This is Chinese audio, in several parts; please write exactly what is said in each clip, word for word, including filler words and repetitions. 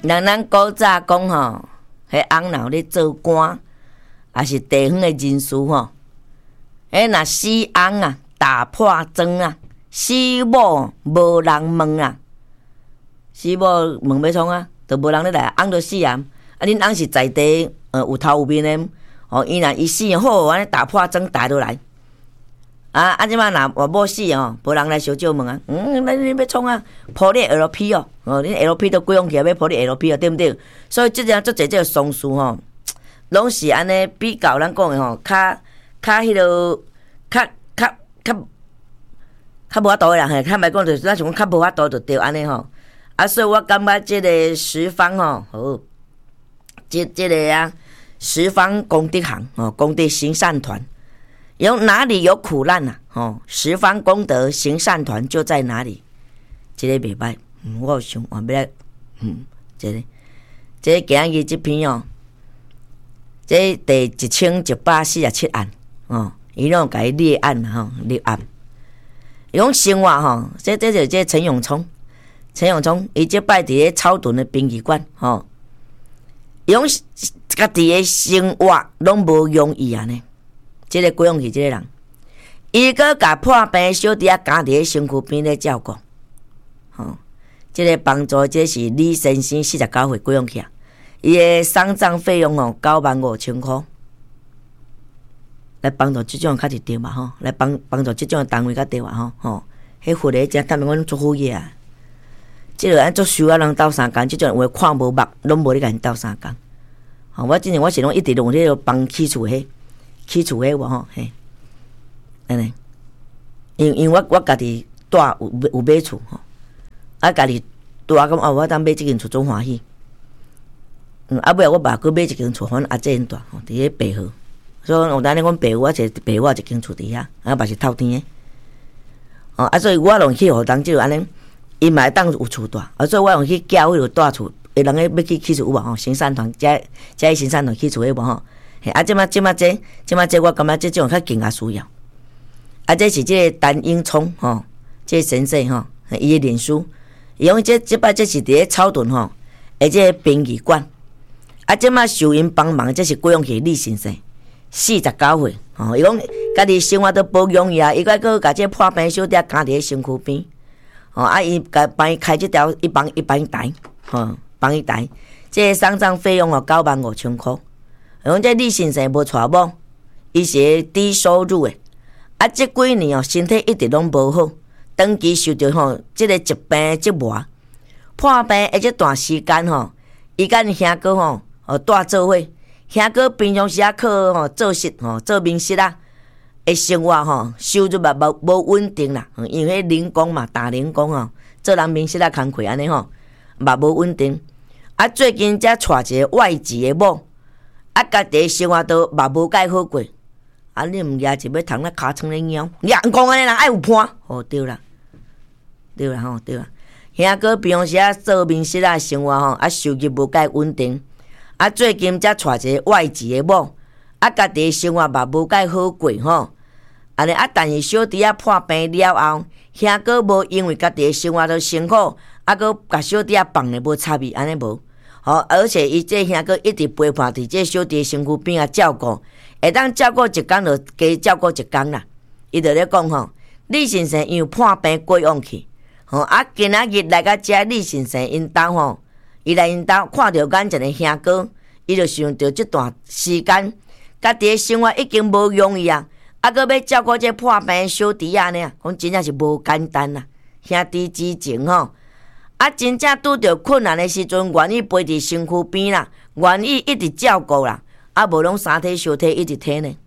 人咱古早讲吼，迄翁老咧做官，也是地方的人士吼。迄若死翁啊，打破庄啊，死某无人问啊，死某问要创啊，就无人咧来，翁就死啊。啊，恁翁是在地呃有头有面的，哦，伊若伊死好，安尼打破庄打落来。啊！啊！即摆若活某死哦，无人来小借问啊。嗯，恁恁要创啊？铺你 L P 哦，哦，恁 L P 都贵用起来要铺你 L P 哦，对毋对？所以即阵足侪即个丧事吼，拢是安尼比较咱讲的吼，较较迄落，较较较较无法度的人嘿，较歹讲就是咱想讲较无法度就对安尼吼。啊，所以我感觉即个十方吼，好，即即个啊，十方功德行哦，功德行善团。有哪里有苦难啊？哦，十方功德行善团就在哪里。这个袂歹，嗯，我有想我要来，嗯，这个，这个今日这篇哦，这第一千一百四十七案哦，伊拢甲伊列案吼，列案。伊讲生活吼，这这就这陈永聪，陈永聪伊即摆伫咧草屯的殡仪馆吼，伊讲家己的生活拢无容易安尼。即个贵用去，即个人，伊阁甲破病小弟啊，家伫身躯边咧照顾，吼，即个帮助，这是李先生四十九岁贵用去啊，伊的丧葬费用哦九万五千箍，来帮助即种较直对嘛吼，来帮帮助即种单位较对嘛吼吼，迄佛咧只，他们讲做好嘢啊，即个按做收啊人斗相共，即种话看无目，拢无咧甲因斗相共，吼，我之前我是拢一直用迄个帮起厝迄。起厝诶，我吼嘿，安尼，因因我我家己住有有买厝吼，啊家己住啊，咁啊我当买即间厝总欢喜。嗯，啊尾我爸佫买一间厝，反正阿姐因住吼，伫咧白河，所以有当咧阮爸我一爸我一间厝伫遐，啊嘛是透天诶。哦，啊所以我拢去互当即个安尼，伊嘛会当有厝住，啊所以我用去教迄落住厝，诶人诶要去起厝有无吼？行善团，遮遮行善团起厝诶无吼？啊！即马即马这即马这，我感觉这种较更加需要。啊，这是这个陈英聪吼，这个先生吼，伊的脸书，伊讲这即摆这是伫咧草屯吼，而且殡仪馆。啊，即马受因帮忙，这是贵阳区李先生，四十九岁吼，伊讲家己生活都无容易啊，伊个个甲这破病小弟扛伫身躯边，吼啊，伊甲帮伊开即条一帮一帮台，吼，帮伊台，这个丧葬费用哦九万五千箍。讲这李先生无娶某，伊是低收入的，啊，这几年哦，身体一直拢无好，长期受着吼，这个疾病折磨，破病而这段时间吼，伊甲因兄哥吼，哦，住做伙，兄哥平常时啊靠吼做事吼，做面食啊，诶，生活吼，收入嘛无无稳定啦，因为零工嘛，打零工哦，做人面食啊工课安尼吼，嘛无稳定，啊，最近才娶一个外籍的某。啊，家己生活都嘛无介好过，啊，你毋抓是要通咧尻川咧猫，抓讲安尼人爱有伴，哦对啦，对啦吼对啦，兄哥平常时啊做面食啊生活吼，啊收入无介稳定，啊最近才娶一个外籍的某，啊家己生活嘛无介好过吼，安尼啊但是小弟啊破病了后，兄哥无因为家己的生活都辛苦，啊佫甲小弟啊放咧无插伊安尼无。吼、哦，而且伊这兄哥一直陪伴伫这小弟身躯边啊照顾，会当照顾一工就加照顾一工啦。伊就咧讲吼，李先生因为破病过往去，吼、哦、啊今仔日来到遮，李先生因兜吼，伊来因兜看到眼前的兄哥，伊就想到这段时间，家己的生活已经无容易啊，啊搁要照顾这破病小弟啊呢，讲真正是无简单啦，兄弟之情吼。啊，真正拄着困难的时阵，愿意陪伫身躯边啦，愿意一直照顾啦，啊，无拢三体小体一直体呢。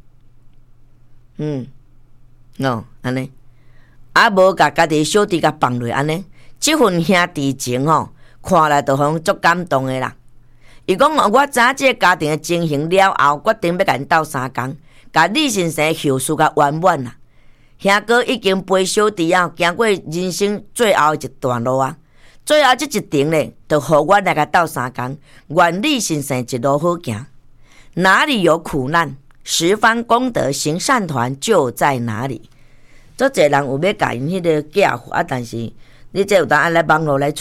嗯，哦，安尼，啊，无甲家己小弟甲放落安尼，即份兄弟情吼，看来就互足感动的啦。伊讲我知影这个家庭的情形了后，决定要甲因斗相共，甲李先生后事甲圆满啦。兄哥已经陪小弟啊，行过人生最后一段路啊。最后这一程呢，就互我来甲斗相共，愿李先生一路好行。哪里有苦难，十方功德行善团就在哪里。足侪人有要甲因迄个寄付啊，但是你这有当按来网络来找，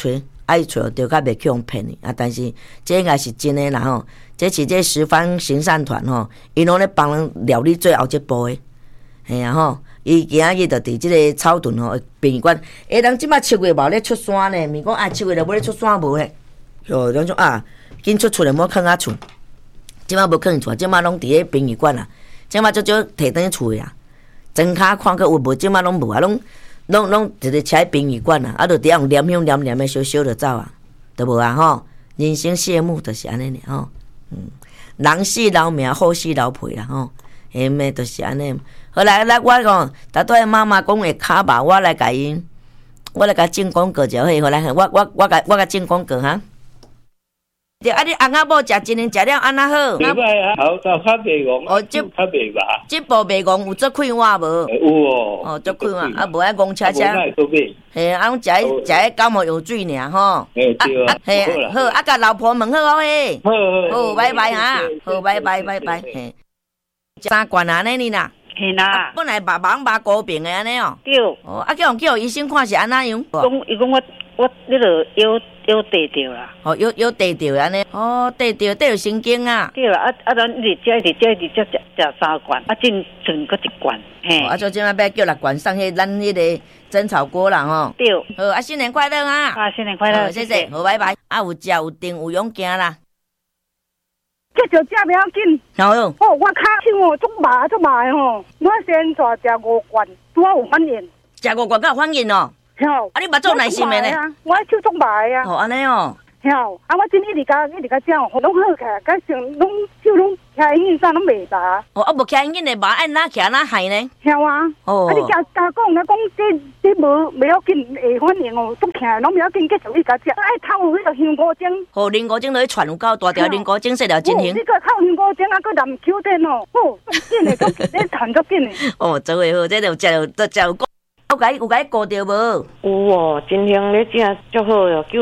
啊伊找着较袂去互骗啊，但是这应该是真诶啦吼，这是这十方行善团吼，因拢咧帮人料理最后一步诶，嘿啊吼，伊今仔日就伫即个草屯吼殡仪馆，诶，人即马七月无咧出山呢，咪讲啊七月就无咧出山无咧，哦，种种啊，紧出出来莫囥啊厝，即马无囥厝，即马拢伫咧殡仪馆啦，即马足少摕倒去厝诶啊，睁骹看个有无，即马拢无啊，拢。拢拢直直徛殡仪馆啊，啊，就伫遐用念香念念的烧烧就走啊，都无啊吼。人生谢幕就是安尼尔吼，嗯，人死留名，好死留皮啦吼，迄咩就是安尼。好来来，我讲，大多妈妈讲会骹吧，我来甲因，我来甲进广告就好，好来，我我我甲我甲进广告哈。对啊，你翁仔某食真灵，食了安那好？ 袂歹啊，好到较袂戆，哦，即较袂麻。 即部袂戆，有做快活无？ 有哦。 哦，做快活，啊，无爱戆车车。 无嘿，啊，拢食迄食迄感冒药水尔吼。 嘿，对啊。 嘿，好，啊，甲老婆问好哦嘿。 好好。 好，拜拜哈。好，拜拜拜拜。嘿，三罐安尼你啦。 嘿啦。 本来白忙白高病的安尼哦。 对。 哦，啊，叫叫医生看是安那样？ 讲伊讲我我迄落腰。腰跌着啦， 哦，腰腰跌着安尼，哦，跌着跌着神经啊。 对啦，啊啊，咱一直食一直食一直食食食三罐，啊，进剩搁一罐，嘿。 啊，所以即摆要叫六罐送迄咱迄个蒸草锅啦吼。 对。 好，啊，新年快乐啊！ 啊，新年快乐， 谢谢，好，拜拜。啊，有食有定有勇行啦。 这就食不要紧。 好。 哦，我脚手哦，足麻足麻的吼，我先带食五罐，拄好有反应。 食五罐才有反应哦。 吼， 啊！你捌做耐心的呢？ 我手足麻的啊。 哦，安尼哦。 吼，啊！我真一直甲一直甲食哦，拢好起来，甲成拢手拢徛硬啥拢袂麻。 哦，啊，无徛硬的麻，按哪徛哪害呢？ 晓啊。哦。啊！你甲甲讲，甲讲这这无袂要紧会反应哦，足徛拢袂要紧，继续去甲食。爱透有迄个香菇精。 哦，香菇精落去传有够大条，香菇精细条真香。 你个透香菇精啊，搁淋秋天哦，哦，足紧的，足咧传足紧的。 哦，做诶好，这就食着都食有够。有甲有甲顾着无？ 有哦，真香咧食足好哦，叫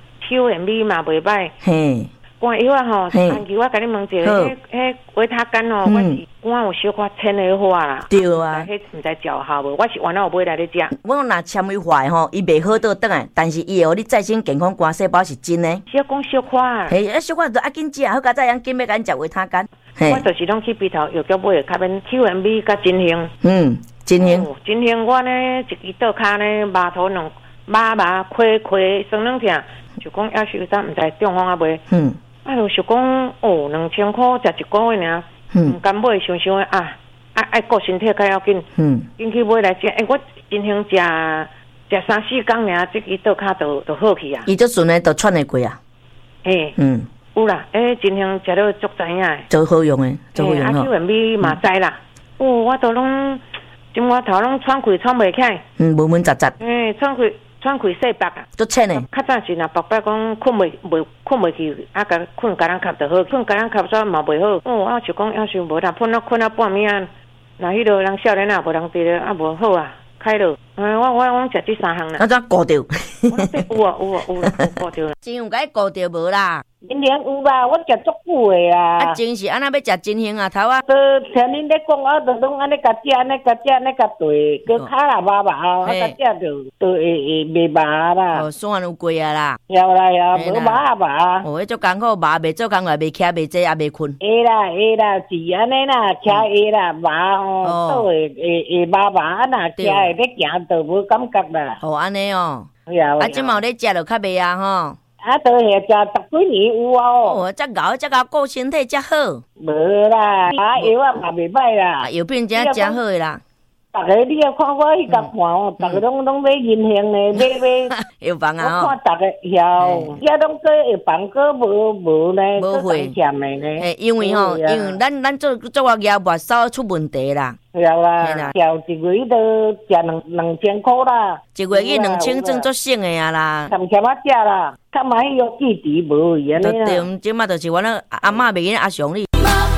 Q M B 嘛袂歹。 嘿， 肝药啊吼，安琪我甲你问一下，迄迄维他干哦，我是肝有小可纤维化啦。 对啊。 迄毋知疗效无？我是原来有买来咧食。 我若纤维化诶吼，伊袂好倒转来，但是伊会互你再生健康肝细胞是真诶。 小讲小可。 嘿，啊小可就要紧食，好甲再样紧要紧食维他干。 我就是拢去鼻头药局买，较免 Q M B 甲真香。 嗯。真香， 哦、真香！我呢，一支倒骹呢，麻头两麻麻亏亏，酸两疼，就讲要是有啥，毋知中风啊袂。嗯。啊，就想讲哦，两千块食一个月尔，嗯，毋敢买，想想啊，爱爱顾身体较要紧。嗯。进去买来食，诶、欸，我真香食食三四工尔，这支倒骹就就好去啊。 伊这阵呢，就喘会过啊。 诶。嗯。有啦，诶、欸，真香食了足知影诶。 足好用诶，足好用吼。 啊，Q M B嘛知啦。哦，我都拢。今我头拢喘气喘袂起来， 嗯，闷闷杂杂。 诶，喘气喘气细白啊， 足浅诶。 较早是若白白讲困袂袂困袂去，啊，甲困甲咱吸就好，困甲咱吸煞嘛袂好。哦，我就讲要是无啦，困啊困啊半暝啊，若迄落人少年啊，无人伫咧啊，无好啊，开了。哎，我我我食即三项啦。 啊，怎顾着？有啊有啊有啦，顾着啦。 真有甲伊顾着无啦？ 真香有啦，我食足久诶啊。 啊，真是安那要食真香啊，头啊。 都听恁咧讲，我都拢安尼甲食，安尼甲食，安尼甲对，佮骹啦麻麻，我甲食着都会会袂麻啦。 哦，酸有贵啊啦。 有啦有，无麻啊麻。 哦，迄足艰苦麻，袂做工来，袂徛袂坐，也袂困。 会啦会啦，是安尼啦，徛会啦麻吼，都会会会麻麻啊呐，徛会咧行都无感觉啦。 哦，安尼哦。 有啊。 啊，即毛咧食着较袂啊吼。 啊，都遐食十几年有哦。 哦，遮熬遮熬顾身体遮好。 无啦，啊药啊嘛袂歹啦。 啊药品真真好诶啦。 逐个你要看我迄甲看哦，逐个拢拢买银杏诶，买买。 药房啊吼。 我看逐个晓，遮拢过药房过无无呢， 无会欠诶呢。 诶，因为吼，因为咱咱做做个业务少出问题啦。 有啦，交一个月都食两两千块啦。 一个月两千算足省诶啊啦。 欠欠啊食啦，较买迄个记忆无去安尼啦。 对，即马就是阮那阿嬷袂瘾阿上哩。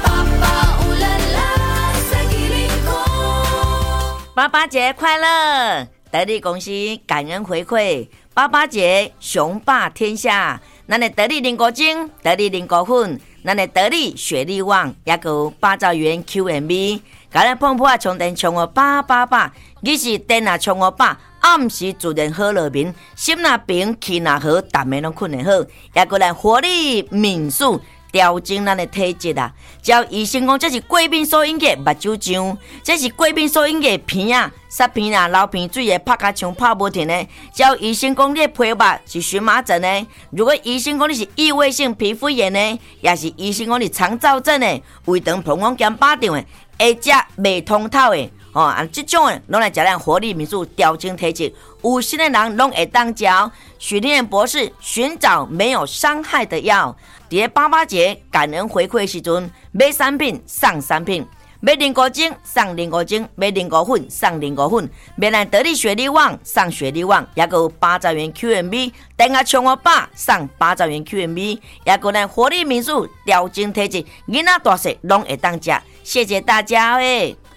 爸爸节快乐！得力公司感恩回馈，爸爸节雄霸天下。咱的得力菱果精、得力菱果粉，咱的得力雪力旺，也有八兆元 Q M B。甲咱碰破啊，充电充我八八八，你是电啊充我八暗时自然好落眠，心若平，气若好，逐暝拢困得好。也过来活力民宿。调整咱的体质啊！照医生讲，这是过敏所引起目睭胀，这是过敏所引起鼻啊、塞鼻啊、流鼻水的，拍甲像拍无停的。照医生讲，你的皮肤是荨麻疹的；如果医生讲你是异位性皮肤炎的，也是医生讲你肠燥症的、胃肠膀胱兼巴掌的，会食未通透的。哦，啊，这种诶，拢来食咱活力民宿调整体质，有心的人拢会当食。许天博士寻找没有伤害的药，伫八八节感恩回馈时阵，买产品送产品，买零五精送零五精，买零五粉送零五粉，买咱得力雪力旺送雪力旺，也有八十元 Q M B， 等下冲我爸送八十元 Q M B， 也有咱活力民宿调整体质，囡仔大细拢会当食。谢谢大家诶。